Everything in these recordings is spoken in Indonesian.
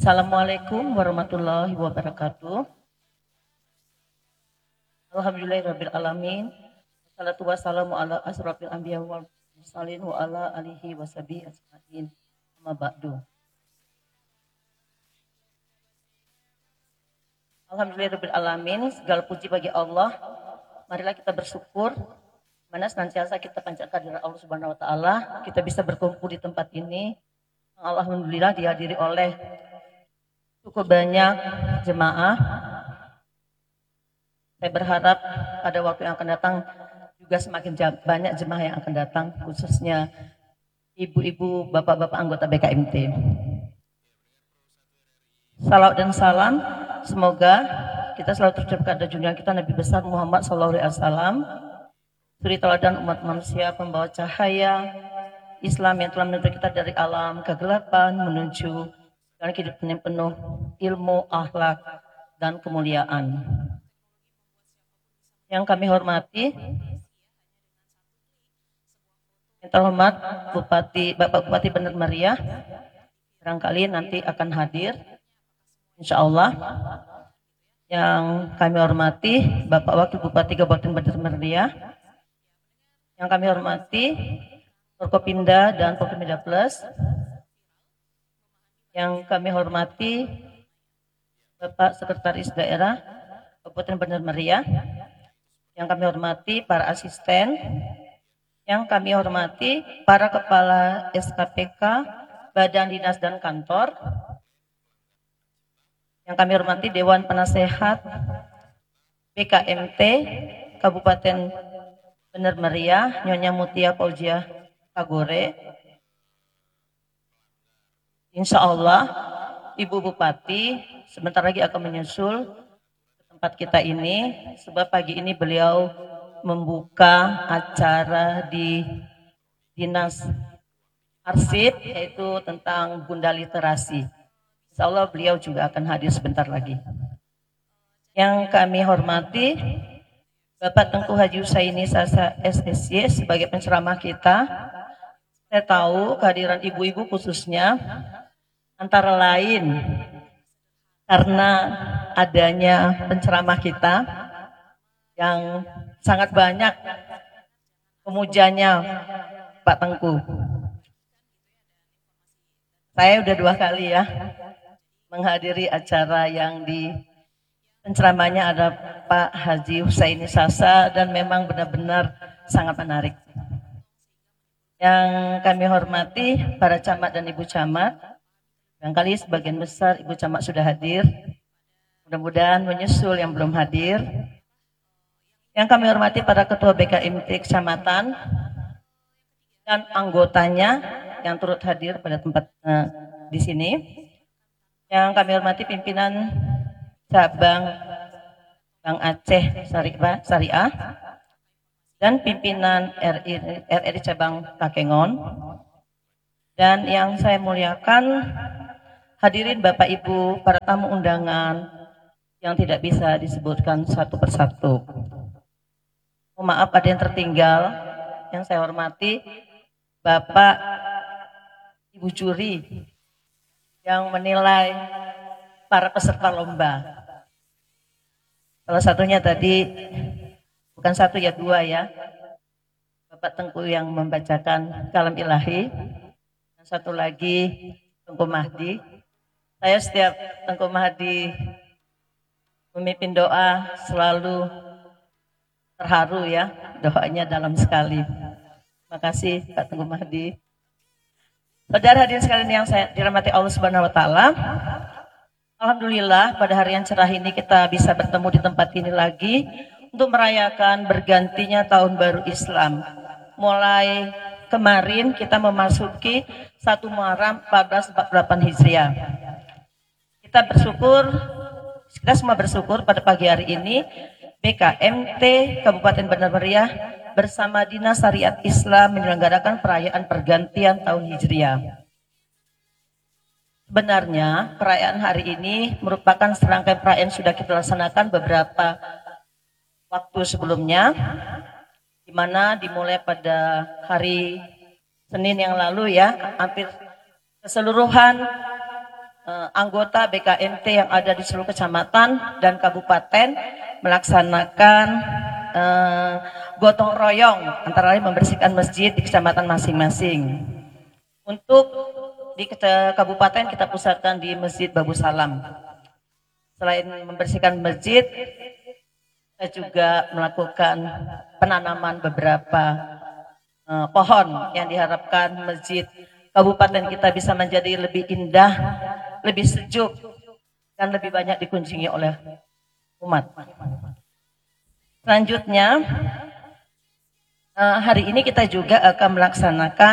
Assalamualaikum warahmatullahi wabarakatuh. Alhamdulillahirabbil alamin. Wassalatu wassalamu ala asrofil anbiya wal mursalin wa ala alihi washabihi ajmain. Amma ba'du. Alhamdulillahirabbil alamin. Segala puji bagi Allah. Marilah kita bersyukur mana senantiasa kita panjatkan kehadirat Allah Subhanahu wa taala, kita bisa berkumpul di tempat ini. Alhamdulillah dihadiri oleh cukup banyak jemaah. Saya berharap pada waktu yang akan datang juga semakin banyak jemaah yang akan datang, khususnya ibu-ibu, bapak-bapak anggota BKMT. Salawat dan salam, semoga kita selalu tercap pada junjungan kita Nabi besar Muhammad SAW, suri teladan umat manusia, pembawa cahaya Islam yang telah menuntun kita dari alam kegelapan menuju dan kehidupan yang penuh ilmu, akhlak, dan kemuliaan. Yang kami hormati, yang terhormat Bapak Bupati Bener Meriah, barangkali nanti akan hadir, insya Allah. Yang kami hormati Bapak Wakil Bupati Kabupaten Bener Meriah, yang kami hormati Forkopimda dan Forkopimda Plus, yang kami hormati Bapak Sekretaris Daerah Kabupaten Bener Meriah, yang kami hormati para asisten, yang kami hormati para kepala SKPK, badan dinas dan kantor, yang kami hormati Dewan Penasehat BKMT Kabupaten Bener Meriah, Nyonya Mutia Fauzia Kagore. Insya Allah Ibu Bupati sebentar lagi akan menyusul tempat kita ini, sebab pagi ini beliau membuka acara di Dinas Arsip, yaitu tentang Bunda Literasi. Insya Allah beliau juga akan hadir sebentar lagi. Yang kami hormati Bapak Tengku Haji Husaini Sasa SSY sebagai penceramah kita. Saya tahu kehadiran ibu-ibu khususnya antara lain karena adanya penceramah kita yang sangat banyak pemujanya Pak Tengku. Saya udah 2 kali ya menghadiri acara yang di penceramahnya ada Pak Haji Husaini Sasa dan memang benar-benar sangat menarik. Yang kami hormati para camat dan ibu camat, barangkali sebagian besar ibu camat sudah hadir. Mudah-mudahan menyusul yang belum hadir. Yang kami hormati para ketua BKMT kecamatan dan anggotanya yang turut hadir pada tempat di sini. Yang kami hormati pimpinan cabang Bank Aceh Syariah dan pimpinan RRI cabang Takengon. Dan yang saya muliakan hadirin Bapak Ibu para tamu undangan yang tidak bisa disebutkan satu persatu. Maaf ada yang tertinggal. Yang saya hormati Bapak Ibu juri yang menilai para peserta lomba. Salah satunya tadi, bukan satu ya 2 ya, Bapak Tengku yang membacakan kalam ilahi, dan satu lagi Tengku Mahdi. Saya setiap Tengku Mahdi memimpin doa selalu terharu ya, doanya dalam sekali. Terima kasih Pak Tengku Mahdi. Saudara hadirin sekalian yang saya dirahmati Allah Subhanahu wa taala. Alhamdulillah pada hari yang cerah ini kita bisa bertemu di tempat ini lagi untuk merayakan bergantinya tahun baru Islam. Mulai kemarin kita memasuki 1 Muharram 1448 Hijriah. Kita semua bersyukur pada pagi hari ini BKMT Kabupaten Bener Meriah bersama Dinas Syariat Islam menyelenggarakan perayaan pergantian tahun Hijriah. Sebenarnya perayaan hari ini merupakan serangkaian perayaan sudah kita laksanakan beberapa waktu sebelumnya, di mana dimulai pada hari Senin yang lalu ya, hampir keseluruhan anggota BKMT yang ada di seluruh kecamatan dan kabupaten melaksanakan gotong royong antara lain membersihkan masjid di kecamatan masing-masing. Untuk di kabupaten kita pusatkan di Masjid Babu Salam. Selain membersihkan masjid, kita juga melakukan penanaman beberapa pohon yang diharapkan masjid kabupaten kita bisa menjadi lebih indah, lebih sejuk, dan lebih banyak dikunjungi oleh umat. Selanjutnya, hari ini kita juga akan melaksanakan,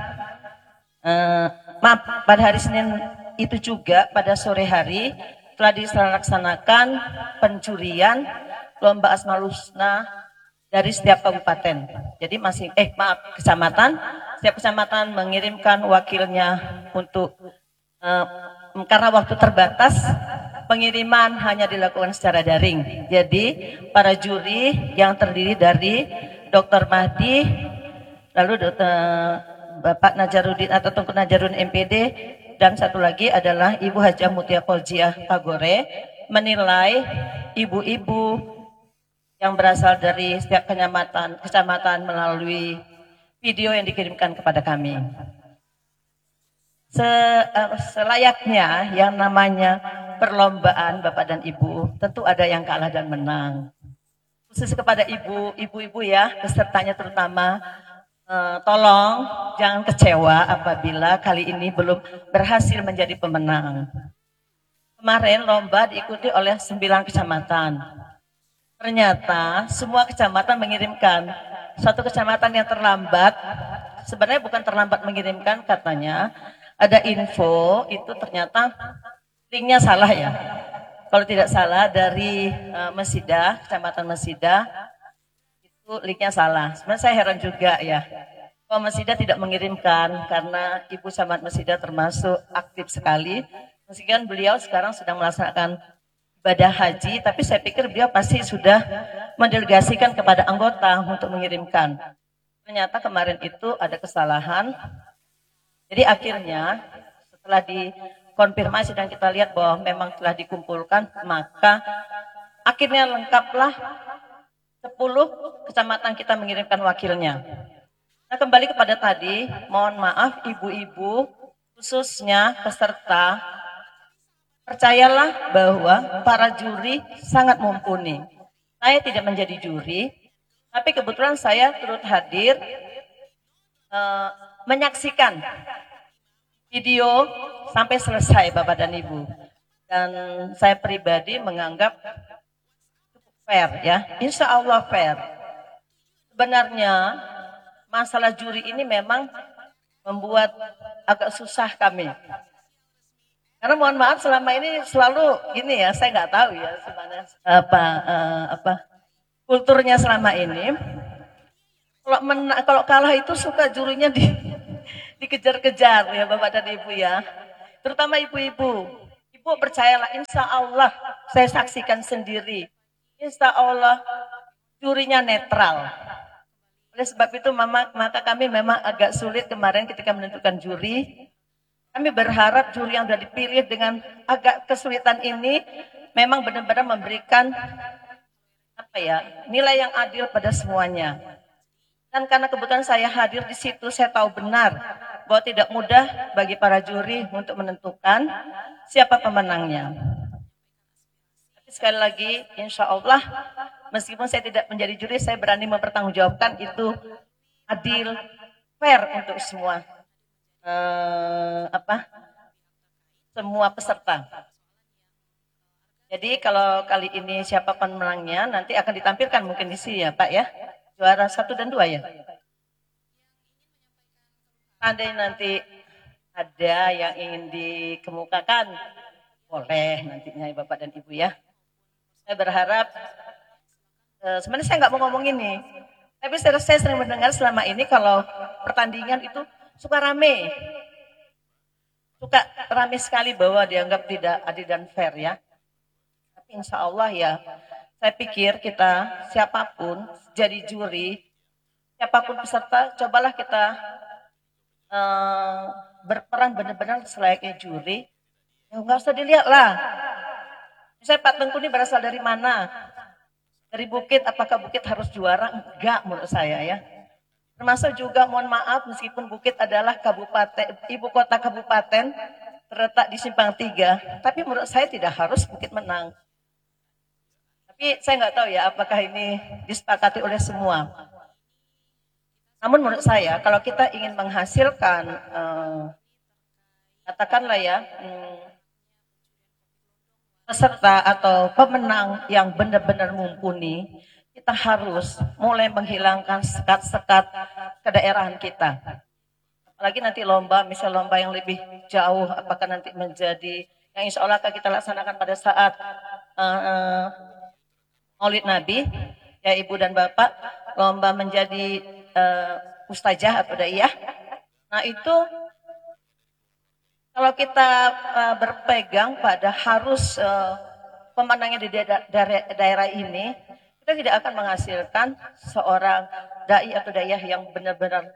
pada hari Senin itu juga pada sore hari telah dilaksanakan pencurian lomba Asmaul Husna dari setiap kabupaten. Jadi kecamatan, setiap kecamatan mengirimkan wakilnya untuk karena waktu terbatas, pengiriman hanya dilakukan secara daring. Jadi para juri yang terdiri dari Dr. Mahdi, lalu Bapak Najarudin atau Tengku Najarudin MPD, dan satu lagi adalah Ibu Hajah Mutia Koljiah Tagore, menilai ibu-ibu yang berasal dari setiap kecamatan melalui video yang dikirimkan kepada kami. Selayaknya yang namanya perlombaan Bapak dan Ibu, tentu ada yang kalah dan menang. Khusus kepada ibu-ibu ya, pesertanya terutama, tolong jangan kecewa apabila kali ini belum berhasil menjadi pemenang. Kemarin lomba diikuti oleh 9 kecamatan. Ternyata semua kecamatan mengirimkan. Suatu kecamatan yang terlambat, sebenarnya bukan terlambat mengirimkan, katanya ada info itu ternyata linknya salah ya. Kalau tidak salah dari Mesidah, kecamatan Mesidah, itu linknya salah. Sebenarnya saya heran juga ya, kalau Mesidah tidak mengirimkan, karena Ibu Camat Mesidah termasuk aktif sekali. Meskipun beliau sekarang sedang melaksanakan ibadah haji, tapi saya pikir beliau pasti sudah mendelegasikan kepada anggota untuk mengirimkan. Ternyata kemarin itu ada kesalahan. Jadi akhirnya setelah dikonfirmasi dan kita lihat bahwa memang telah dikumpulkan, maka akhirnya lengkaplah 10 kecamatan kita mengirimkan wakilnya. Nah, kembali kepada tadi, mohon maaf ibu-ibu, khususnya peserta, percayalah bahwa para juri sangat mumpuni. Saya tidak menjadi juri, tapi kebetulan saya turut hadir menyaksikan video sampai selesai Bapak dan Ibu. Dan saya pribadi menganggap fair ya, insya Allah fair. Sebenarnya masalah juri ini memang membuat agak susah kami. Karena mohon maaf selama ini selalu gini ya, saya nggak tahu ya sebenarnya kulturnya selama ini. Kalau kalah itu suka jurinya dikejar-kejar ya Bapak dan Ibu ya. Terutama ibu-ibu. Ibu percayalah, insya Allah saya saksikan sendiri. Insya Allah jurinya netral. Oleh sebab itu maka kami memang agak sulit kemarin ketika menentukan juri. Kami berharap juri yang sudah dipilih dengan agak kesulitan ini memang benar-benar memberikan nilai yang adil pada semuanya. Dan karena kebetulan saya hadir di situ, saya tahu benar bahwa tidak mudah bagi para juri untuk menentukan siapa pemenangnya. Tapi sekali lagi, insya Allah, meskipun saya tidak menjadi juri, saya berani mempertanggungjawabkan itu adil, fair untuk semua semua peserta. Jadi kalau kali ini siapa pemenangnya nanti akan ditampilkan mungkin di sini ya Pak ya. Juara 1 dan 2 ya. Andai nanti ada yang ingin dikemukakan, boleh nantinya Bapak dan Ibu ya. Saya berharap, sebenarnya saya nggak mau ngomong ini, tapi saya sering mendengar selama ini kalau pertandingan itu suka rame. Suka rame sekali bahwa dianggap tidak adil dan fair ya. Tapi insya Allah ya, saya pikir kita siapapun jadi juri, siapapun peserta, cobalah kita berperan benar-benar selayaknya juri. Nggak usah dilihat lah. Misalnya Pak Tengku ini berasal dari mana? Dari bukit, apakah bukit harus juara? Enggak menurut saya ya. Termasuk juga mohon maaf meskipun Bukit adalah kabupaten, ibu kota kabupaten terletak di Simpang 3, tapi menurut saya tidak harus Bukit menang. Tapi saya nggak tahu ya apakah ini disepakati oleh semua. Namun menurut saya kalau kita ingin menghasilkan katakanlah ya peserta atau pemenang yang benar-benar mumpuni, kita harus mulai menghilangkan sekat-sekat kedaerahan kita. Apalagi nanti lomba, misal lomba yang lebih jauh, apakah nanti menjadi yang insya Allah akan kita laksanakan pada saat Maulid Nabi, ya Ibu dan Bapak, lomba menjadi ustazah atau daiyah. Nah itu kalau kita berpegang pada harus pemenangnya di daerah ini, kita tidak akan menghasilkan seorang dai atau daiyah yang benar-benar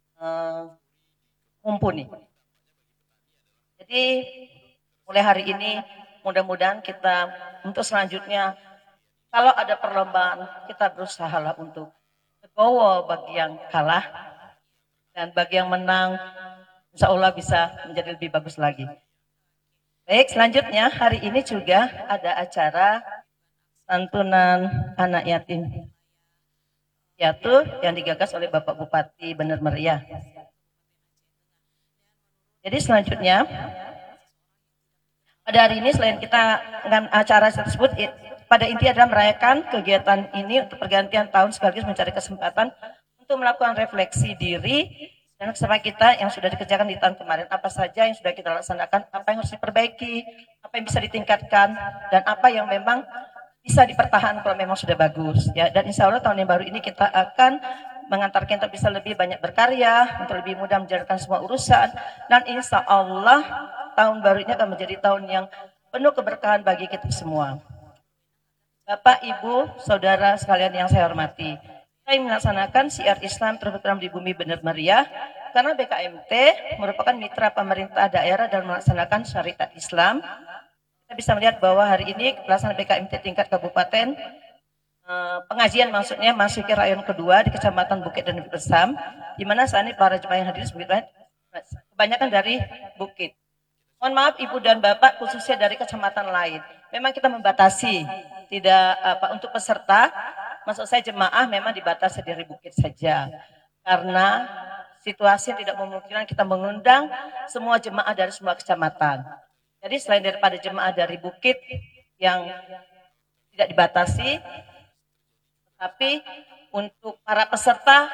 mumpuni. Jadi mulai hari ini mudah-mudahan kita untuk selanjutnya kalau ada perlombaan kita berusaha lah untuk legowo bagi yang kalah dan bagi yang menang insya Allah bisa menjadi lebih bagus lagi. Baik, selanjutnya hari ini juga ada acara santunan anak yatim piatu yang digagas oleh Bapak Bupati Bener Meriah. Jadi selanjutnya pada hari ini selain kita dengan acara tersebut pada inti adalah merayakan kegiatan ini untuk pergantian tahun sekaligus mencari kesempatan untuk melakukan refleksi diri dan kesempatan kita yang sudah dikerjakan di tahun kemarin, apa saja yang sudah kita laksanakan, apa yang harus diperbaiki, apa yang bisa ditingkatkan, dan apa yang memang bisa dipertahankan kalau memang sudah bagus. Ya, dan insya Allah tahun yang baru ini kita akan mengantarkan kita bisa lebih banyak berkarya, untuk lebih mudah menjalankan semua urusan, dan insya Allah tahun barunya akan menjadi tahun yang penuh keberkahan bagi kita semua. Bapak, Ibu, Saudara sekalian yang saya hormati, saya melaksanakan syiar Islam terprogram di bumi Bener Meriah karena BKMT merupakan mitra pemerintah daerah dalam melaksanakan syariat Islam. Kita bisa melihat bahwa hari ini pelaksanaan BKMT tingkat kabupaten pengajian maksudnya masuk ke rayon kedua di Kecamatan Bukit dan Bersam, di mana saat ini para jemaah yang hadir kebanyakan dari Bukit. Mohon maaf Ibu dan Bapak khususnya dari kecamatan lain. Memang kita membatasi tidak untuk peserta, maksud saya jemaah memang dibatasi dari Bukit saja. Karena situasi tidak memungkinkan kita mengundang semua jemaah dari semua kecamatan. Jadi selain daripada jemaah dari Bukit yang tidak dibatasi, tapi untuk para peserta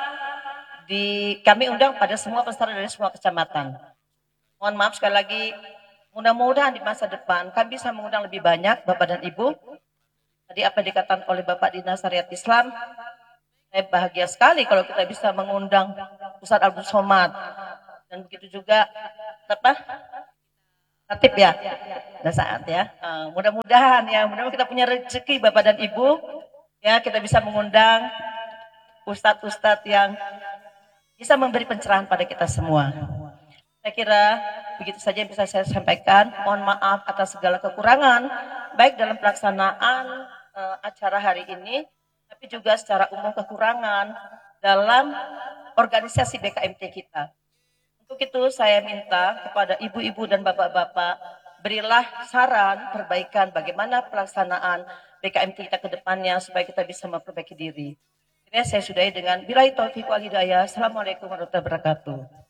kami undang pada semua peserta dari semua kecamatan. Mohon maaf sekali lagi, mudah-mudahan di masa depan kami bisa mengundang lebih banyak Bapak dan Ibu. Tadi apa yang dikatakan oleh Bapak Dinas Syariat Islam, saya bahagia sekali kalau kita bisa mengundang Ustadz Abdul Somad. Dan begitu juga apa? Tatib ya, dan saat ya. Mudah-mudahan ya, mudah-mudahan kita punya rezeki Bapak dan Ibu. Ya, kita bisa mengundang ustadz-ustadz yang bisa memberi pencerahan pada kita semua. Saya kira begitu saja yang bisa saya sampaikan. Mohon maaf atas segala kekurangan, baik dalam pelaksanaan acara hari ini, tapi juga secara umum kekurangan dalam organisasi BKMT kita. Untuk itu saya minta kepada ibu-ibu dan bapak-bapak, berilah saran perbaikan bagaimana pelaksanaan BKMT kita ke depannya supaya kita bisa memperbaiki diri. Saya sudahi dengan billahi taufiq wal hidayah. Assalamualaikum warahmatullahi wabarakatuh.